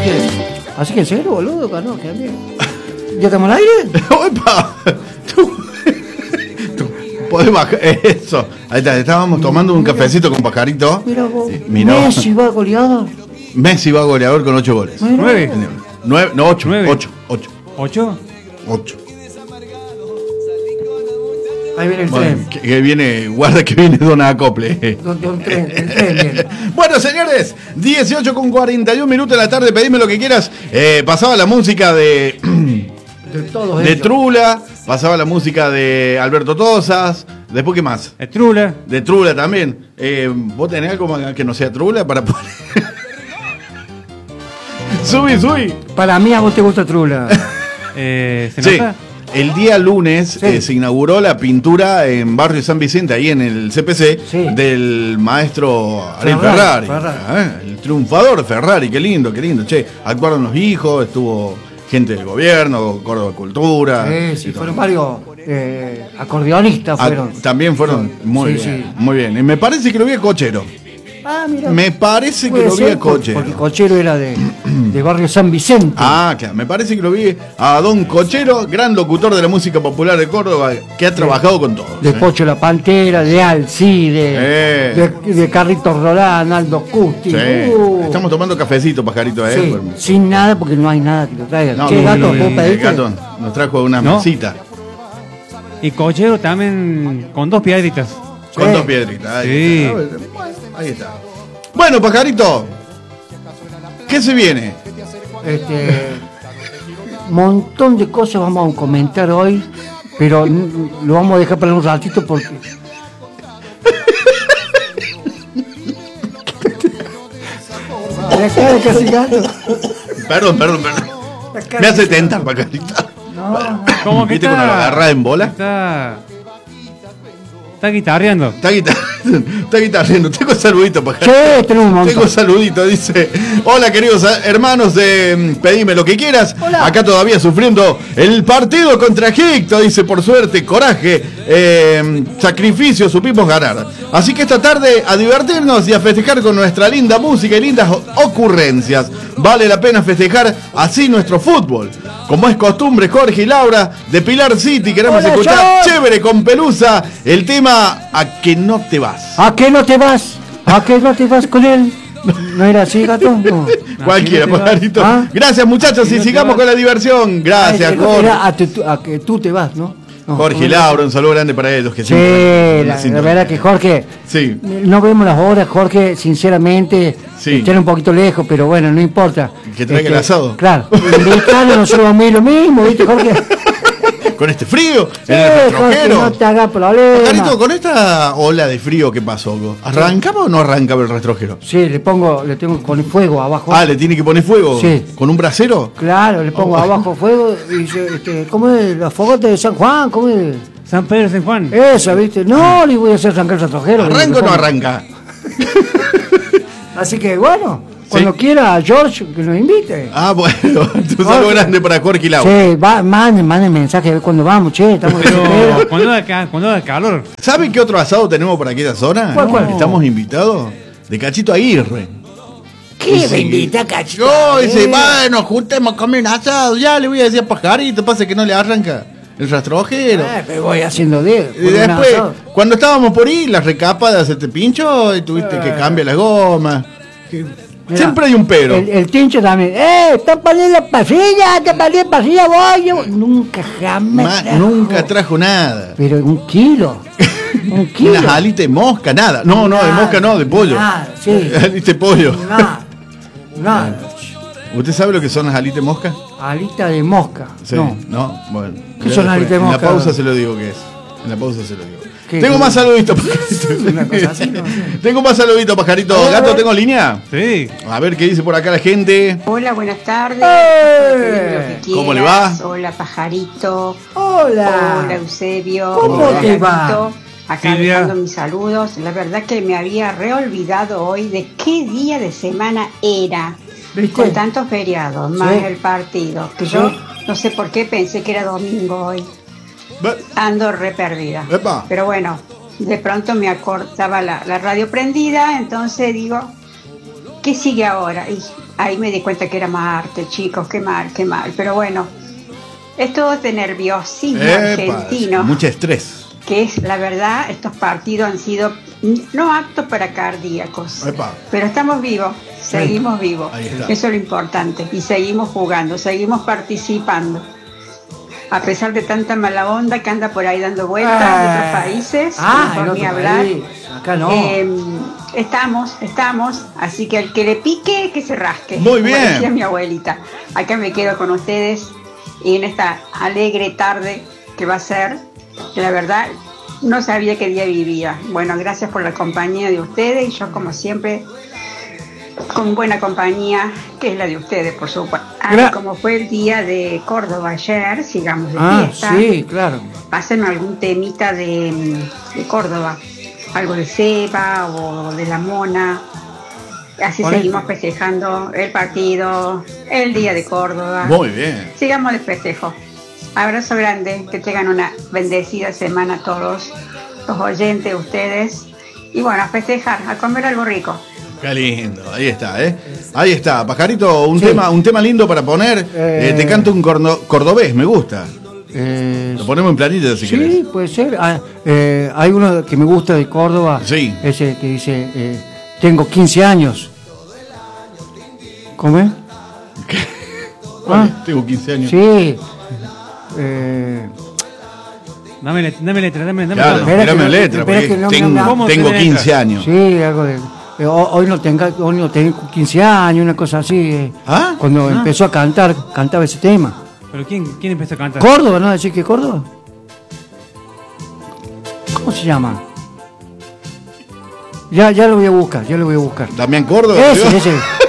Así que en serio, boludo, que no, que bien. ¿Ya estamos al aire? ¡Opa! Tú podés bajar. Eso. Ahí está, estábamos tomando un cafecito con Pajarito. Mira vos. Mirá. Messi va goleador. Messi va goleador con 8 goles. 9. 9, no, 8. 9. 8. 8. Ahí viene el Bueno, tren. que viene, guarda que viene Don Acople. El tren viene. Bueno, señores, 18 con 41 minutos de la tarde, pedime lo que quieras. Pasaba la música de Todos de ellos. Trula, pasaba la música de Alberto Tosas. Después, ¿qué más? Trula. De Trula también. ¿Vos tenés algo que no sea Trula para poner? Subí. Para mí a vos te gusta Trula. ¿Se Sí. nota? El día lunes Sí. se inauguró la pintura en Barrio San Vicente, ahí en el CPC, Sí. del maestro Ariel Ferrari. Ferrari. El triunfador Ferrari, qué lindo. Che, actuaron los hijos, estuvo gente del gobierno, Córdoba Cultura. Sí, fueron varios acordeonistas. Fueron. También fueron muy Sí, bien, sí. muy bien. Y me parece que lo vi a Cochero. Ah, mira. Me parece que Puede lo vi ser, a Cochero. Porque Cochero era de Barrio San Vicente. Ah, claro, me parece que lo vi a Don Cochero, gran locutor de la música popular de Córdoba, que ha trabajado con todos. De Pocho la Pantera, de Alcide, de Carlitos Rolán, Aldo Custi. Sí. Estamos tomando cafecito, Pajarito, Sí, Por- sin nada porque no hay nada que lo traiga. No, Che, no, gato, no, ¿vos el pediste? gato nos trajo una ¿No? mesita Y Cochero también con 2 piedritas. con Sí. 2 piedritas. Ahí, Sí. está. Bueno, ahí está. Bueno, Pajarito, ¿qué se viene? Montón de cosas vamos a comentar hoy, pero lo vamos a dejar para un ratito porque. La cara de casi gato. Perdón. Me hace tentar, Pajarito. ¿Cómo que ¿Viste está? cuando lo agarrás en bola? Está guitarreando. Está guitarreando. Tengo saludito, Pajarito. Che, tenemos un montón. Tengo saludito, dice. Hola, queridos hermanos de Pedime lo que quieras. Hola. Acá todavía sufriendo el partido contra Egipto, dice, por suerte, coraje, sacrificio, supimos ganar. Así que esta tarde a divertirnos y a festejar con nuestra linda música y lindas ocurrencias. Vale la pena festejar así nuestro fútbol. Como es costumbre, Jorge y Laura de Pilar City, queremos Hola, escuchar George. chévere con Pelusa el tema A que no te vas. ¿A qué no te vas? ¿A qué no te vas con él? ¿No era así, gato? No. Cualquiera, ¿A que no te Pajarito. vas? ¿Ah? Gracias, muchachos, y no te sigamos vas? con la diversión. Gracias, Era Jorge. a que tú te vas, ¿no? No, Jorge y ¿cómo era? Laura, un saludo grande para ellos. Que Sí, siempre la sintonía. verdad que Jorge, Sí. no vemos las horas, Jorge, sinceramente, Sí. están un poquito lejos, pero bueno, no importa. Que traiga el asado. Claro, invitando, nosotros vamos a ir lo mismo, ¿viste, Jorge? Con este frío, Sí, en el Jorge, retrojero. no te hagas problema. Pajarito, con esta ola de frío, ¿qué pasó? ¿Arrancaba o no arrancaba el retrojero? Sí, le tengo con el fuego abajo. Ah, ¿le tiene que poner fuego? Sí. ¿Con un brasero? Claro, le pongo abajo fuego y ¿cómo es? La fogata de San Juan, ¿cómo es? San Pedro San Juan. Esa, ¿viste? No, le voy a hacer arrancar el retrojero. ¿Arranca o no arranca? Así que bueno, cuando quiera George que nos invite. Ah, bueno, un saludo Jorge. grande para Jorge y Laura. Sí, manden mensaje a ver cuándo vamos, che, estamos Pero desesperados. cuando haga calor. ¿Saben qué otro asado tenemos por aquella zona? ¿Cuál? Estamos invitados de Cachito Aguirre. ¿Qué Sí. me invita, cachito? Yo dice, bueno, juntemos a comer un asado. Ya le voy a decir a Pajarito, pasa que no le arranca el rastrojero. Me voy haciendo de. Y después, cuando estábamos por ahí, las recapas se te pinchó y tuviste que cambiar las gomas. Mirá, Siempre hay un pero. El tincho también. ¡Están poniendo la pasilla! ¡Están poniendo pasilla, voy! Nunca jamás. trajo. Nunca trajo nada. Pero un kilo. Un kilo. Unas alitas de mosca, nada. No, de mosca no, de pollo. Nada, sí. Alitas de pollo. Nada. ¿Usted sabe lo que son las alitas de mosca? Alita de mosca. Sí, No. Bueno. ¿Qué son alitas de En mosca? la pausa se lo digo qué es. En la pausa se lo digo. ¿Qué? Tengo más saluditos, Una cosa así, ¿no? Tengo más saluditos, Pajarito. A ver, a Gato, ver. ¿tengo línea? Sí. A ver qué dice por acá la gente. Hola, buenas tardes. ¡Eh! Lo que ¿Cómo le quieras. va? Hola, Pajarito. Hola. Hola, Eusebio. ¿Cómo Hola, te va? Gatito. Acá Silvia. dejando mis saludos. La verdad que me había reolvidado hoy de qué día de semana era. ¿Viste? Con tantos feriados, más Sí. el partido. Que Sí. yo no sé por qué pensé que era domingo hoy. Ando re perdida. Epa. Pero bueno, de pronto me acordaba la radio prendida, entonces digo, ¿qué sigue ahora? Y ahí me di cuenta que era Marte, chicos, qué mal, qué mal. Pero bueno, es todo este nerviosismo argentino. Mucho estrés. Que es, la verdad, estos partidos han sido no aptos para cardíacos. Epa. Pero estamos vivos, seguimos vivos. Ahí está. Eso es lo importante. Y seguimos jugando, seguimos participando. A pesar de tanta mala onda que anda por ahí dando vueltas en otros países, en por ni otro hablar. país. Acá no. Estamos, así que el que le pique, que se rasque. Muy como bien. decía mi abuelita. Acá me quedo con ustedes y en esta alegre tarde que va a ser, que la verdad no sabía qué día vivía. Bueno, gracias por la compañía de ustedes y yo como siempre con buena compañía, que es la de ustedes, por supuesto. Como fue el día de Córdoba ayer, sigamos de fiesta. Sí, claro. Pásenme algún temita de Córdoba, algo de Seba o de La Mona. Así seguimos festejando el partido, el día de Córdoba. Muy bien. Sigamos de festejo. Abrazo grande, que tengan una bendecida semana todos los oyentes, ustedes. Y bueno, a festejar, a comer algo rico. Qué lindo, ahí está, ¿eh? Ahí está, Pajarito, un tema lindo para poner. Te canto un cordobés, me gusta. Lo ponemos en planilla si querés. Sí, puede ser. Hay uno que me gusta de Córdoba. Sí. Ese que dice, tengo 15 años. ¿Cómo es? Tengo 15 años. Sí. Dame letra. Claro, tono. tirame letra, porque tengo 15 años. Sí, algo de... hoy no tengo 15 años, una cosa así. Cuando empezó a cantar, cantaba ese tema. ¿Pero quién empezó a cantar? Córdoba, ¿no? ¿Decir que Córdoba? ¿Cómo se llama? Ya lo voy a buscar, ¿Damián Córdoba? Ese.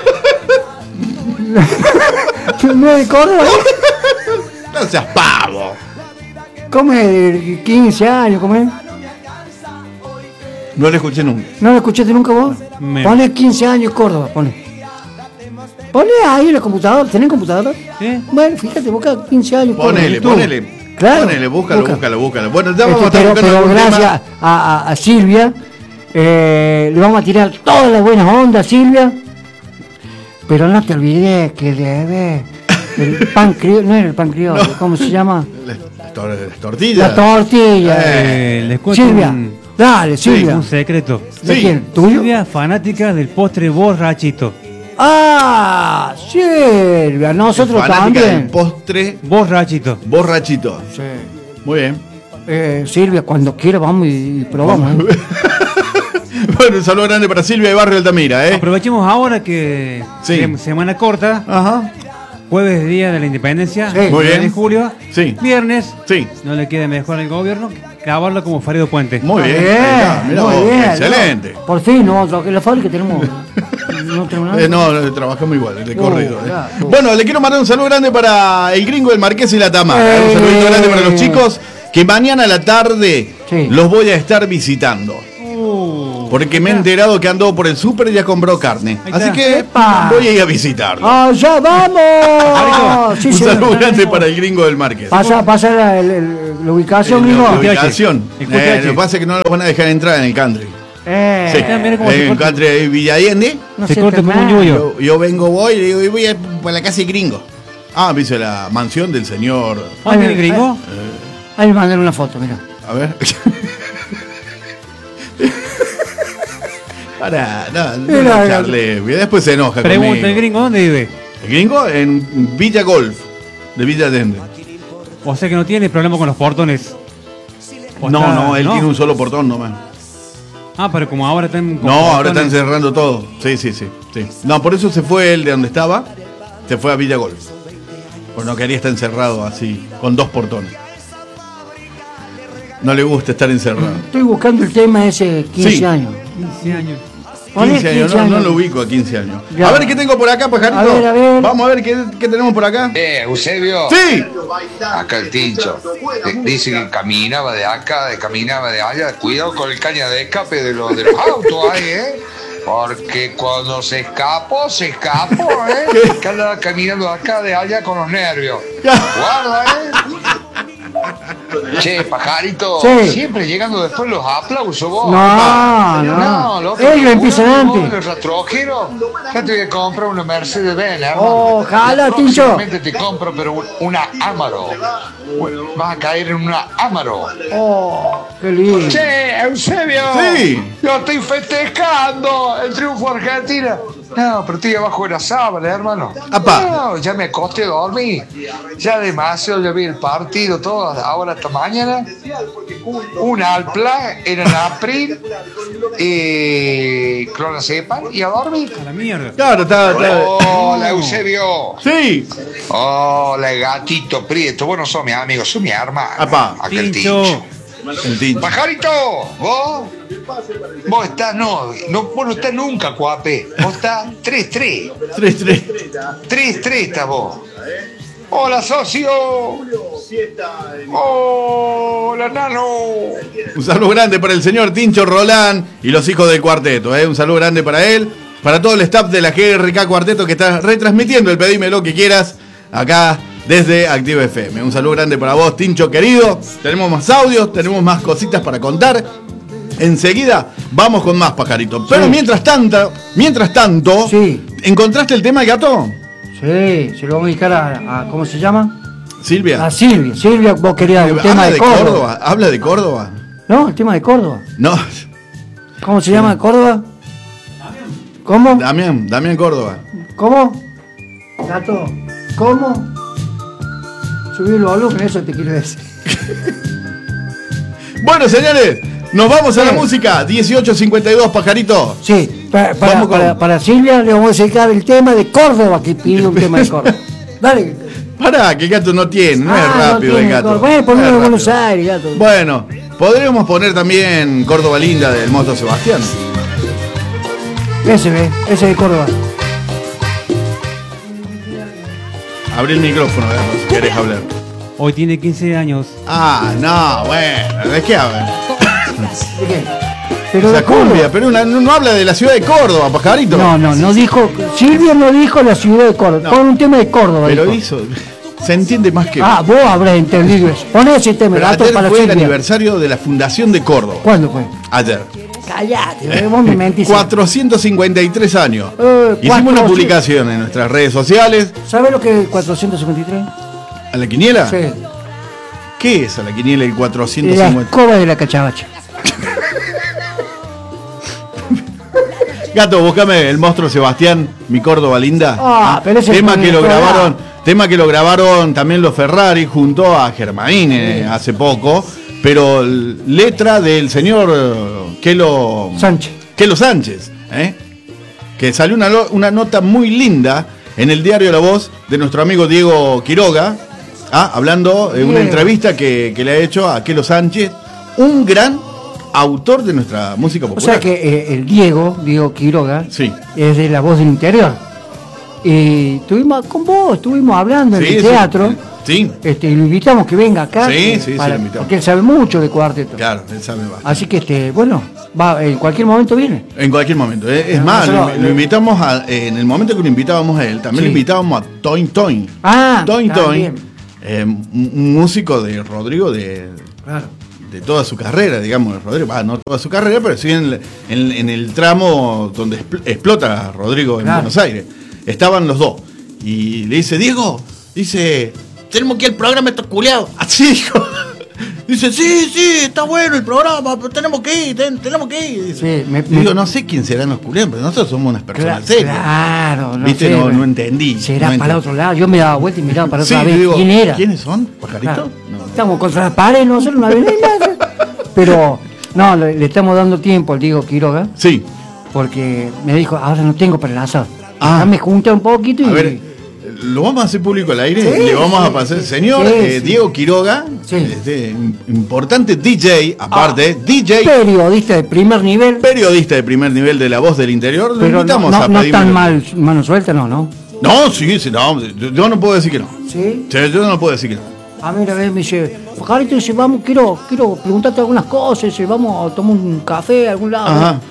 ¿No es de Córdoba? No seas pavo. ¿Cómo es? De 15 años, ¿cómo es? No lo escuché nunca. ¿No lo escuchaste nunca vos? Pone 15 años Córdoba, pone ahí en la computadora. ¿Tenés computadora? ¿Sí? Bueno, fíjate, busca 15 años Ponele. Claro. Ponele, búscalo. Bueno, ya vamos a estar buscando pero algún gracias tema. a Silvia, le vamos a tirar todas las buenas ondas, Silvia. Pero no te olvides que debe el pan criollo, no era el pan criollo, ¿cómo se llama? Las tortillas. La tortilla. Les cuento Silvia, dale, Silvia. un secreto. ¿De quién? ¿Tuyo? Silvia, fanática del postre borrachito. Ah, Silvia, nosotros Fanática del también. postre Borrachito. borrachito. Sí. Muy bien. Silvia, cuando quiera vamos y probamos. Bueno, un saludo grande para Silvia de Barrio Altamira, ¿eh? Aprovechemos ahora que semana corta. Ajá. Jueves, día de la independencia. Sí. Muy bien. De julio. Sí. Viernes. Sí. No le queda mejor al gobierno que clavarlo como Farido Puente. Muy bien. Bien, Ahí está, mirá muy vos, bien. excelente. Por fin, nosotros que en la fábrica tenemos. No tenemos nada. No, trabajamos igual, de corrido. claro. Bueno, le quiero mandar un saludo grande para el gringo del Marqués y la Tamara. Un saludito grande para los chicos que mañana a la tarde los voy a estar visitando. Porque me he enterado que andó por el súper y ya compró carne. Ahí Así está. que ¡Epa! voy a ir a visitarlo. ¡Allá vamos! Sí, Un señor. saludo grande para el gringo del Marqués. Pasa la ubicación, La gringo. ubicación. El QTH. Lo que pasa es que no los van a dejar entrar en el country. Sí. Mira cómo se En corta. country de Villa Allende. No Se sé, corta como un Fernando. yuyo. Yo voy y le digo, voy a por la casa del gringo. Ah, dice la mansión del señor. ¿Dónde el gringo? Ahí me mandaron una foto, mira. A ver. Para, no Mira, charle. Después se enoja Pregunta, conmigo. ¿el gringo dónde vive? El gringo en Villa Golf, de Villa Allende. O sea que no tiene problema con los portones. O No, está- no, él tiene un solo portón nomás. Ah, pero como ahora están con No, ahora están portones. cerrando todo. Sí. No, por eso se fue él de donde estaba. Se fue a Villa Golf. Porque no quería estar encerrado así, con dos portones. No le gusta estar encerrado. Estoy buscando el tema ese 15 Sí. años. 15 años. Poné 15 años, 15 no años. lo ubico a 15 años. Ya. A ver qué tengo por acá, pajarito. A ver. Vamos a ver qué tenemos por acá. Eusebio. ¡Sí! Acá el Tincho. Dice que caminaba de acá, caminaba de allá. Cuidado con el caña de escape de los autos ahí, Porque cuando se escapó, Que andaba caminando de acá, de allá con los nervios. Guarda, Che, pajarito, Sí. siempre llegando después los aplausos vos. No. loco, Ellos empiezan antes. El rastrojero, ya te voy a comprar una Mercedes-Benz, hermano. Ojalá, Tincho. Próximamente te compro, pero una Amaro. Vas a caer en una Amaro. Oh, qué lindo. Che, Eusebio. Sí. Yo estoy festejando el triunfo de Argentina. No, pero estoy abajo de la sábana, hermano. Apa. No, ya me acosté a dormir. Ya demasiado, ya vi el partido, todo, ahora hasta mañana. Un Alpla, era en April, clonazepam y a dormir. A la mierda. Claro, está. Hola, Eusebio. Sí. Hola, gatito prieto. Vos no sos mi amigo, sos mi hermano. Apa. Aquel Tincho. Tincho. El Tincho. Pajarito, vos estás, vos no estás nunca, cuape. Vos estás 3-3. 3-3. 3-3 estás vos. Hola, socio. Hola, nano. Un saludo grande para el señor Tincho Rolán y los hijos del cuarteto. Un saludo grande para él, para todo el staff de la GRK Cuarteto que está retransmitiendo el Pedime lo que quieras acá desde Activa FM. Un saludo grande para vos, Tincho querido. Tenemos más audios, tenemos más cositas para contar. Enseguida vamos con más, pajarito. Pero Sí. mientras tanto, Sí. ¿encontraste el tema, gato? Sí, se lo vamos a dedicar a ¿cómo se llama? Silvia. A Silvia. Silvia, vos querías un tema de Córdoba. ¿Habla de Córdoba? ¿No? El tema de Córdoba. No, ¿Cómo se llama Córdoba? ¿Cómo? Damián Córdoba. ¿Cómo? Gato, ¿cómo? Subí el volumen, eso te quiero decir. Bueno, señores, nos vamos a la música. 18:52, pajarito. Sí, Vamos con- para Silvia le vamos a dedicar el tema de Córdoba, que pidió un tema de Córdoba. Dale. Pará, que gato no tiene, no es Ah, rápido no el tiene gato. Córdoba. Bueno, No es ponelo en rápido. Buenos Aires, gato. Bueno, podríamos poner también Córdoba Linda del Moto Sebastián. Ese de Córdoba. Abrí el micrófono, gato, si querés hablar. Hoy tiene 15 años. Ah, no, bueno, ¿de qué habla? ¿De qué? Pero O sea, de Córdoba. cumbia, pero no habla de la ciudad de Córdoba, pajarito. No dijo, Silvia no dijo la ciudad de Córdoba, No. pon un tema de Córdoba. Pero dijo. hizo, se entiende más que... Ah, vos habrás entendido eso. Pon ese tema, Pero gato, ayer para fue el Silvia. aniversario de la fundación de Córdoba. ¿Cuándo fue? Ayer. Callate, vos me mentís. 453 años. Hicimos una 400. publicación en nuestras redes sociales. ¿Sabes lo que es 453? ¿A la quiniela? Sí. ¿Qué es a la quiniela el La 450? escoba de la cachabacha. Gato, búscame el monstruo Sebastián, mi Córdoba linda. Ah, pero ese tema fue que lo nuestro grabaron, lado. tema que lo grabaron también los Ferrari junto a Germain hace poco, pero letra del señor Kelo Sánchez, que salió una nota muy linda en el diario La Voz de nuestro amigo Diego Quiroga, hablando de una Diego. entrevista que le ha hecho a Kelo Sánchez, un gran autor de nuestra música O popular. sea que el Diego Quiroga, Sí. es de La Voz del Interior. Y estuvimos hablando en Sí, el sí. teatro. Sí, Lo invitamos que venga acá. Sí, sí, lo invitamos. Porque él sabe mucho de cuarteto. claro, él sabe más. Así que, bueno, en cualquier momento viene. En cualquier momento. Es No, más, nosotros- lo invitamos en el momento que lo invitábamos a él, también Sí. lo invitábamos a Toin Toin. Ah, Toin también. Toin, un músico de Rodrigo de toda su carrera, digamos, Rodrigo. No toda su carrera, pero sí en el tramo donde explota Rodrigo en Claro. Buenos Aires. Estaban los dos. Y le dice, Diego, tenemos que ir al programa estos culiados. Así dijo. Dice, sí, está bueno el programa, pero tenemos que ir, tenemos que ir. Dice. Sí, Digo, no sé quién serán los culiados, pero nosotros somos unas personas serias. Claro, no ¿Viste? sé, No entendí. Será no para el entendí. otro lado. Yo me daba vuelta y miraba para Sí, otra vez. digo, ¿Quién era? ¿Quiénes son? ¿Pajarito? Claro. No. Estamos contra las paredes, nosotros no había nada. Pero, no, le estamos dando tiempo al Diego Quiroga, Sí. porque me dijo, ahora no tengo para el asado. Ah. Déjame juntar un poquito y... A ver, lo vamos a hacer público al aire. Sí, Le vamos sí, a pasar. sí. Señor Sí, sí. Diego Quiroga, Sí. importante DJ, aparte, DJ, Periodista de primer nivel, periodista de primer nivel de La Voz del Interior. Lo pero invitamos no a tan pedirme- mal, mano suelta, no. No, sí, no, yo no puedo decir que no. ¿Sí? Sí, yo no puedo decir que no. A mí una vez me dice, Pajarito, dice, quiero preguntarte algunas cosas, dice, vamos a tomar un café a algún lado. Ajá. Y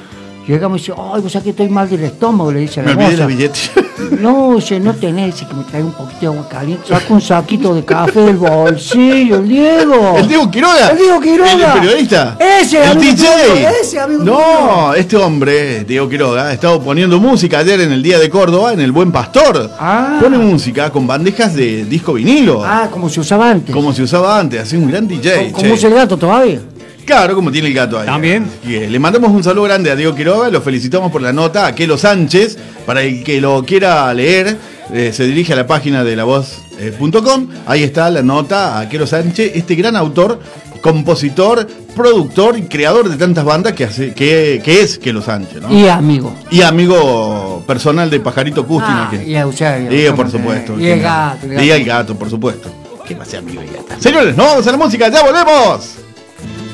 Llegamos y dice, ay, vos sabés que estoy mal del estómago, le dice a Me la olvidé moza. la billete. No, dice, no tenés, dice que me trae un poquito de agua caliente. Saca un saquito de café del bolsillo, el Diego. ¿El Diego Quiroga? El Diego Quiroga. ¿El periodista? Ese, ¿El amigo DJ? tuyo, ese, amigo No, tuyo. este hombre, Diego Quiroga, ha estado poniendo música ayer en el Día de Córdoba, en el Buen Pastor. Ah. Pone música con bandejas de disco vinilo. Ah, como se usaba antes. Como se usaba antes, así un gran DJ. ¿Cómo che. usa el gato todavía? Claro, como tiene el gato ahí. También. Y, le mandamos un saludo grande a Diego Quiroga, lo felicitamos por la nota, a Kelo Sánchez, para el que lo quiera leer, se dirige a la página de lavoz.com, ahí está la nota a Kelo Sánchez, este gran autor, compositor, productor y creador de tantas bandas que es Kelo Sánchez, ¿no? Y amigo. Y amigo personal de Pajarito Cústina. Y a Eusebio. Digo, por supuesto. Y el gato. Y el gato, por supuesto. Que no sea amigo y gato. Señores, nos vamos a la música, ya volvemos.